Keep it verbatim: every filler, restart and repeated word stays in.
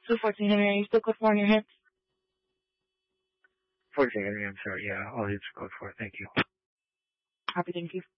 two fourteen Henry, are you still code four on your hips? fourteen Henry, I'm sorry. Yeah, I'll use code four. Thank you. Copy, thank you.